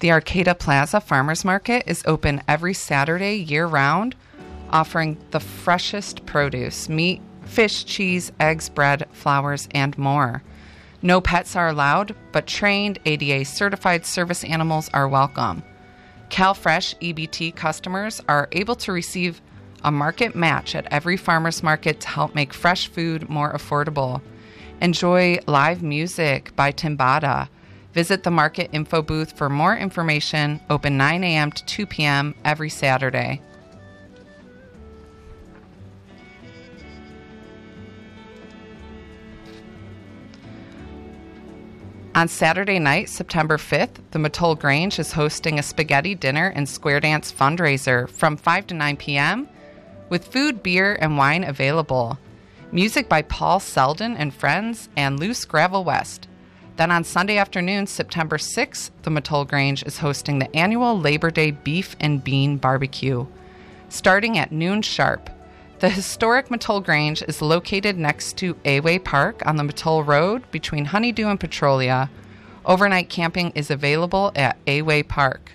The Arcata Plaza Farmers Market is open every Saturday year-round, offering the freshest produce, meat, fish, cheese, eggs, bread, flowers, and more. No pets are allowed, but trained ADA-certified service animals are welcome. CalFresh EBT customers are able to receive a market match at every farmer's market to help make fresh food more affordable. Enjoy live music by Timbada. Visit the market info booth for more information, open 9 a.m. to 2 p.m. every Saturday. On Saturday night, September 5th, the Mattoll Grange is hosting a spaghetti dinner and square dance fundraiser from 5 to 9 p.m. with food, beer, and wine available. Music by Paul Selden and Friends and Loose Gravel West. Then on Sunday afternoon, September 6th, the Mattoll Grange is hosting the annual Labor Day Beef and Bean Barbecue. Starting at noon sharp, the historic Mattoll Grange is located next to Away Park on the Mattoll Road between Honeydew and Petrolia. Overnight camping is available at Away Park.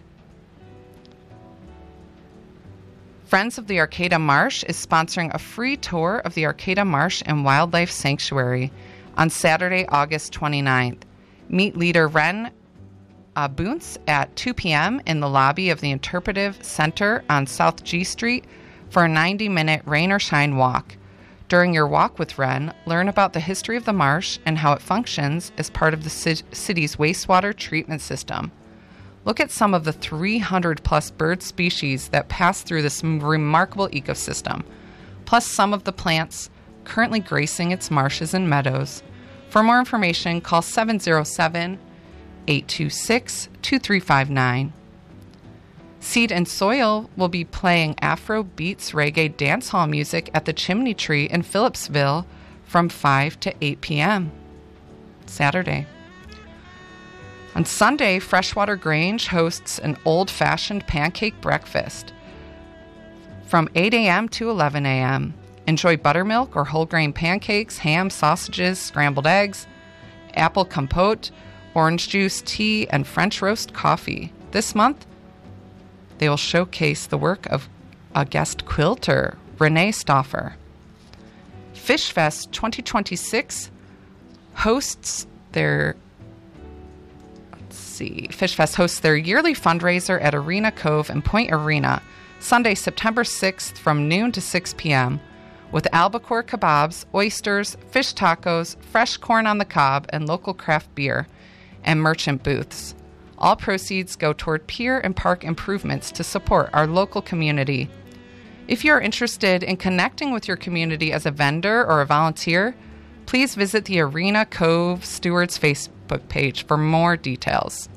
Friends of the Arcata Marsh is sponsoring a free tour of the Arcata Marsh and Wildlife Sanctuary on Saturday, August 29th. Meet leader Ren Boontz at 2 p.m. in the lobby of the Interpretive Center on South G Street for a 90-minute rain or shine walk. During your walk with Ren, learn about the history of the marsh and how it functions as part of the city's wastewater treatment system. Look at some of the 300-plus bird species that pass through this remarkable ecosystem, plus some of the plants currently gracing its marshes and meadows. For more information, call 707-826-2359. Seed and Soil will be playing Afro Beats Reggae dancehall music at the Chimney Tree in Phillipsville from 5 to 8 p.m. Saturday. On Sunday, Freshwater Grange hosts an old-fashioned pancake breakfast from 8 a.m. to 11 a.m. Enjoy buttermilk or whole grain pancakes, ham, sausages, scrambled eggs, apple compote, orange juice, tea, and French roast coffee. This month, they will showcase the work of a guest quilter, Renee Stauffer. Fish Fest 2026 hosts their Fish Fest hosts their yearly fundraiser at Arena Cove and Point Arena, Sunday, September 6th from noon to 6 p.m. with albacore kebabs, oysters, fish tacos, fresh corn on the cob, and local craft beer, and merchant booths. All proceeds go toward pier and park improvements to support our local community. If you're interested in connecting with your community as a vendor or a volunteer, please visit the Arena Cove Stewards Facebook page for more details.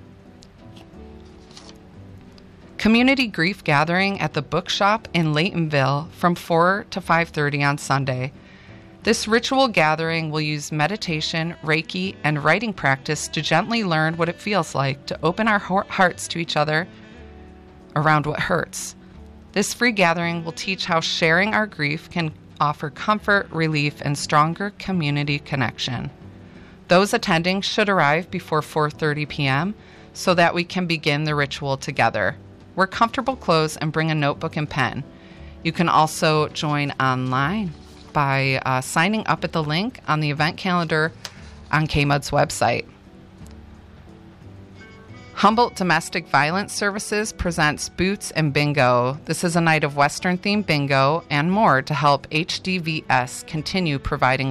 Community Grief Gathering at the Bookshop in Laytonville from 4 to 5:30 on Sunday. This ritual gathering will use meditation, Reiki, and writing practice to gently learn what it feels like to open our hearts to each other around what hurts. This free gathering will teach how sharing our grief can offer comfort, relief, and stronger community connection. Those attending should arrive before 4:30 p.m. so that we can begin the ritual together. Wear comfortable clothes and bring a notebook and pen. You can also join online by signing up at the link on the event calendar on KMUD's website. Humboldt Domestic Violence Services presents Boots and Bingo. This is a night of Western-themed bingo and more to help HDVS continue providing